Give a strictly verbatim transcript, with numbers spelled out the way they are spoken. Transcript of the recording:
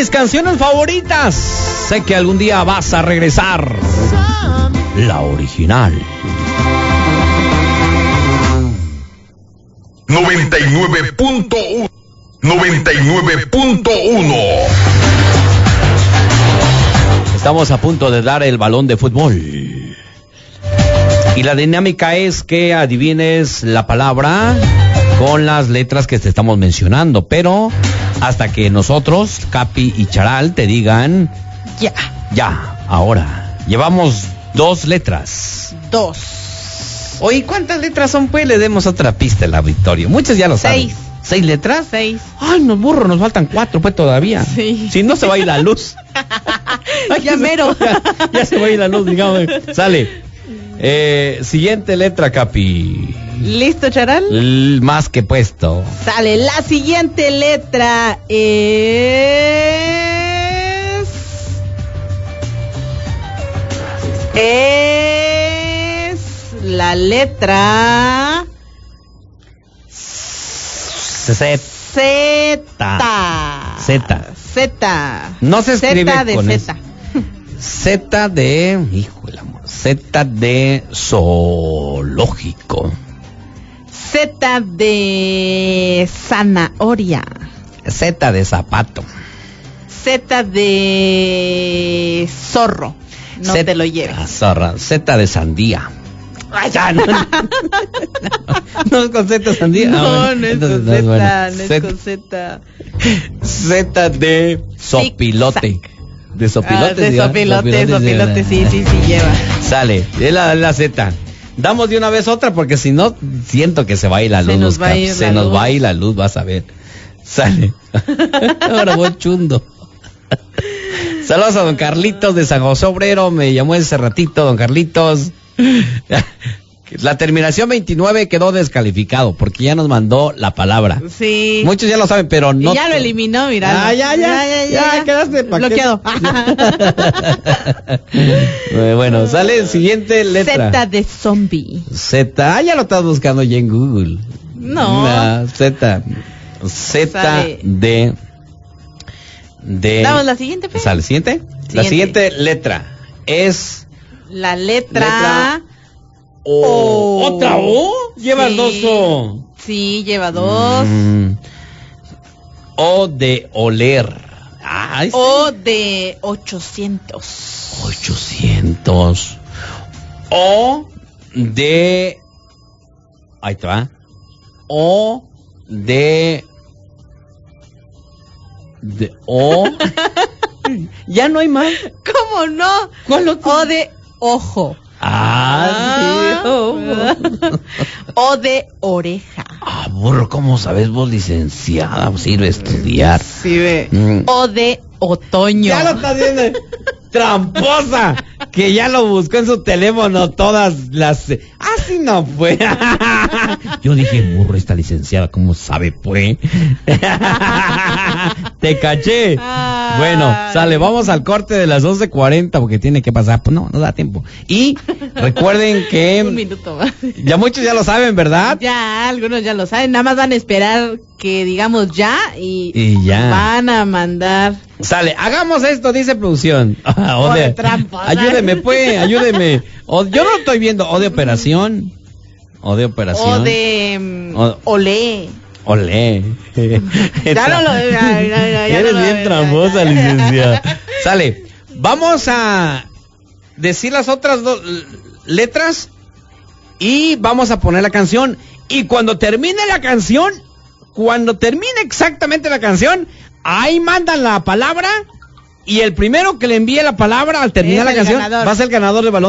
mis canciones favoritas. Sé que algún día vas a regresar. La original. noventa y nueve punto uno. noventa y nueve punto uno. Estamos a punto de dar el balón de fútbol. Y la dinámica es que adivines la palabra con las letras que te estamos mencionando, pero hasta que nosotros, Capi y Charal, te digan Ya. ya, ahora. Llevamos dos letras. Dos. Oye, ¿cuántas letras son? Pues le demos otra pista al auditorio. Muchos ya lo saben. Seis. ¿Seis letras? Seis. Ay, nos burro, nos faltan cuatro, pues todavía. Sí. Si no se va a ir la luz. Ay, Ya mero. Ya, ya se va a ir la luz, digamos. Sale. Eh, siguiente letra, Capi. ¿Listo, Charal? L- más que puesto. Sale, la siguiente letra es... Es... La letra... Z. Z. Z. Z. No se escribe Z de con Z. Z de... Hijo del amor. Z de zoológico. Z de zanahoria. Z de zapato. Z de zorro. No Z- te lo lleves. Ah, zorra. Z de sandía. Ay, ya, no, no, no es con Z sandía. No, Ah, bueno, no es entonces con no es Z, bueno. no es Z- con Z. Z de sopilote. De Ah, sopilote. de sí, sopilote, ¿verdad? sopilote, sí, sí, sí lleva. Sale, es la, la Z. Damos de una vez otra porque si no, siento que se va a ir la Se luz. nos va a Oscar. ir Se la nos luz. va a ir la luz, vas a ver. Sale. Ahora voy chundo. Saludos a don Carlitos de San José Obrero. Me llamó ese ratito, don Carlitos. La terminación veintinueve quedó descalificado porque ya nos mandó la palabra. Sí. Muchos ya lo saben, pero no. Y ya lo eliminó, mira. Ah, ya, ya, ya, quedaste pa' qué. bloqueado. Eh, bueno, sale siguiente letra. Z de zombie. Z, ah, ya lo estás buscando ya en Google. No. Nah, Z. Z Sale. de. de Damos la siguiente, Fe. ¿Sale siguiente? La Siguiente. siguiente letra es. La letra, Letra O. O. ¿Otra O? Llevas Sí. dos O. Sí, lleva dos. Mm. O de oler. Ay, sí. O de ochocientos. ochocientos. O de. Ahí te va. O de. De O. Ya no hay más. ¿Cómo no? ¿Cuál otro? O de ojo. Ah, sí. Oh. O de oreja. Ah, burro, ¿cómo sabes vos, licenciada? Sirve estudiar. Sí, ve. Mm. O de otoño. Ya lo estás viendo. Tramposa. Que ya lo buscó en su teléfono todas las... Así no fue. Yo dije, burro, esta licenciada, ¿cómo sabe, pues? Te caché. Ay. Bueno, sale, vamos al corte de las doce cuarenta porque tiene que pasar. Pues no, no da tiempo. Y recuerden que... Un minuto más. Ya muchos ya lo saben, ¿verdad? Ya, algunos ya lo saben. Nada más van a esperar que digamos ya y, Y ya. van a mandar. Sale, hagamos esto, dice producción. Ah, o O de- de trampa, ¿verdad? ayúdeme, pues, ayúdeme. O, yo no estoy viendo, o de operación. O de operación. O de mm, O- olé. Olé. Ya no lo ya, ya, ya, ya Eres no lo bien veo, tramposa, ya, ya. licenciada. Sale, vamos a decir las otras dos letras y vamos a poner la canción. Y cuando termine la canción, cuando termine exactamente la canción, ahí mandan la palabra y el primero que le envíe la palabra al terminar Es la el canción ganador. va a ser el ganador del balón.